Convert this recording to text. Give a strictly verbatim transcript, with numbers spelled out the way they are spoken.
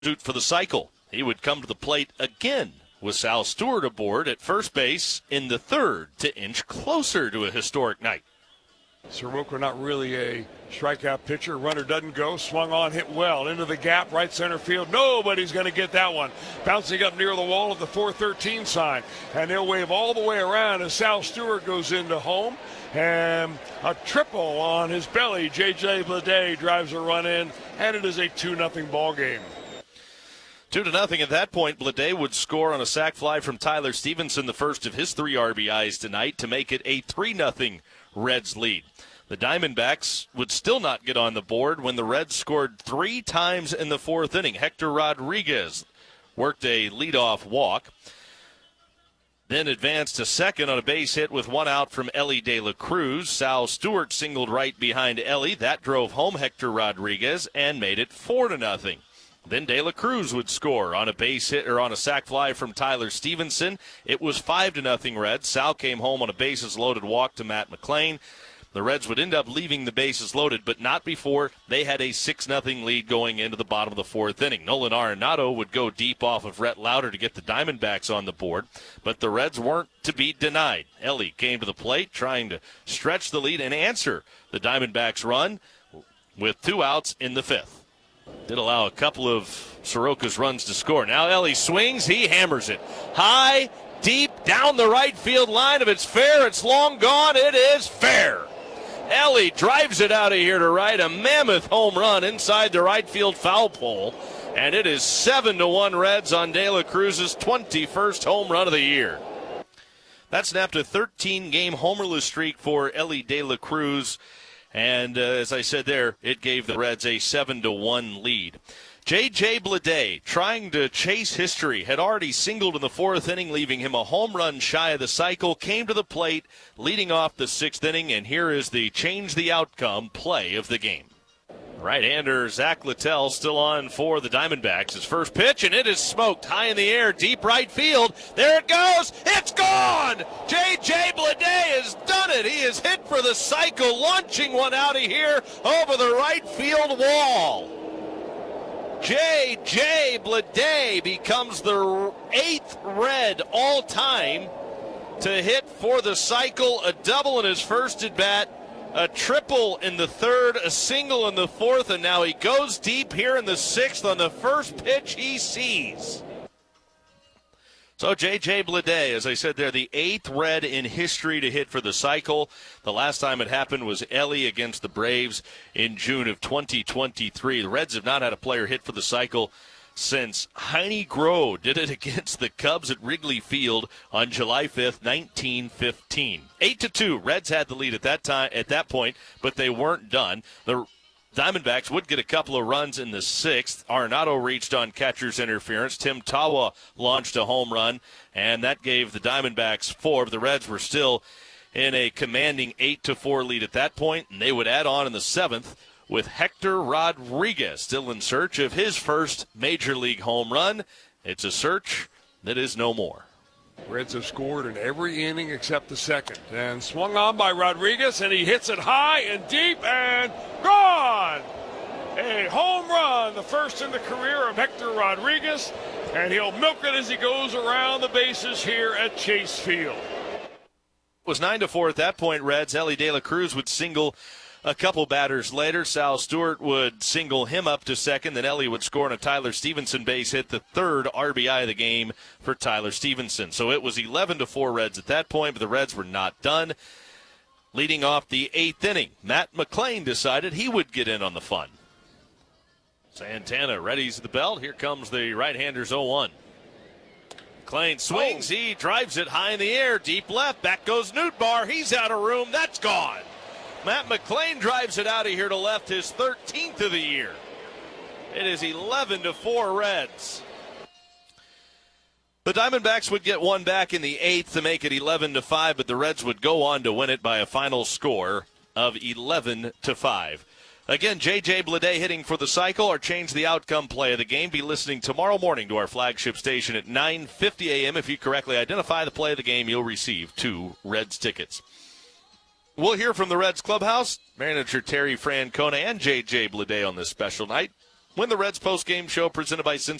suit for the cycle. He would come to the plate again with Sal Stewart aboard at first base in the third to inch closer to a historic night. Soroka not really a strikeout pitcher. Runner doesn't go. Swung on, hit well. Into the gap, right center field. Nobody's going to get that one. Bouncing up near the wall of the four thirteen sign. And they'll wave all the way around as Sal Stewart goes into home. And a triple on his belly. J J Bleday drives a run in. And it is a two nothing ball game. Two to nothing at that point. Bleday would score on a sac fly from Tyler Stevenson, the first of his three R B Is tonight, to make it a three nothing Reds lead. The Diamondbacks would still not get on the board when the Reds scored three times in the fourth inning. Hector Rodriguez worked a leadoff walk, then advanced to second on a base hit with one out from Elly De La Cruz. Sal Stewart singled right behind Elly. That drove home Hector Rodriguez and made it four to nothing. Then De La Cruz would score on a base hit or on a sac fly from Tyler Stevenson. It was five to nothing Reds. Sal came home on a bases loaded walk to Matt McLain. The Reds would end up leaving the bases loaded, but not before they had a six nothing lead going into the bottom of the fourth inning. Nolan Arenado would go deep off of Rhett Lauder to get the Diamondbacks on the board, but the Reds weren't to be denied. Elly came to the plate trying to stretch the lead and answer the Diamondbacks' run with two outs in the fifth. Did allow a couple of Soroka's runs to score. Now Elly swings, he hammers it. High, deep, down the right field line. If it's fair, it's long gone. It is fair. Elly drives it out of here to right, a mammoth home run inside the right field foul pole, and it is seven to one Reds on De La Cruz's twenty-first home run of the year. That snapped a thirteen-game homerless streak for Elly De La Cruz, and uh, as I said there, it gave the Reds a seven to one lead. J J Bleday, trying to chase history, had already singled in the fourth inning, leaving him a home run shy of the cycle, came to the plate, leading off the sixth inning, and here is the change the outcome play of the game. Right-hander Zach Littell still on for the Diamondbacks. His first pitch, and it is smoked high in the air, deep right field. There it goes. It's gone. J J Bleday has done it. He is hit for the cycle, launching one out of here over the right field wall. J J Bleday becomes the eighth Red all-time to hit for the cycle, a double in his first at-bat, a triple in the third, a single in the fourth, and now he goes deep here in the sixth on the first pitch he sees. So J J Bleday, as I said there, the eighth Red in history to hit for the cycle. The last time it happened was Elly against the Braves in June of twenty twenty-three. The Reds have not had a player hit for the cycle since Heine Groh did it against the Cubs at Wrigley Field on July fifth, nineteen fifteen. Eight to two, Reds had the lead at that time, at that point, but they weren't done. The Diamondbacks would get a couple of runs in the sixth. Arenado reached on catcher's interference. Tim Tawa launched a home run, and that gave the Diamondbacks four. But the Reds were still in a commanding eight to four lead at that point, and they would add on in the seventh with Hector Rodriguez still in search of his first major league home run. It's a search that is no more. Reds have scored in every inning except the second. And swung on by Rodriguez, and he hits it high and deep and gone! A home run, the first in the career of Hector Rodriguez, and he'll milk it as he goes around the bases here at Chase Field. It was nine to four at that point, Reds. Elly De La Cruz would single a couple batters later. Sal Stewart would single him up to second. Then Elly would score on a Tyler Stevenson base hit, the third R B I of the game for Tyler Stevenson. So it was eleven to four Reds at that point, but the Reds were not done. Leading off the eighth inning, Matt McLain decided he would get in on the fun. Santana readies the belt. Here comes the right-hander's oh one. McLain swings. Oh. He drives it high in the air, deep left. Back goes Nootbaar. He's out of room. That's gone. Matt McLain drives it out of here to left, his thirteenth of the year. It is eleven to four Reds. The Diamondbacks would get one back in the eighth to make it eleven to five, but the Reds would go on to win it by a final score of eleven to five. Again, J J Bleday hitting for the cycle or change the outcome play of the game. Be listening tomorrow morning to our flagship station at nine fifty a.m. If you correctly identify the play of the game, you'll receive two Reds tickets. We'll hear from the Reds clubhouse, manager Terry Francona and J J Bleday on this special night Win the Reds post-game show presented by Cincinnati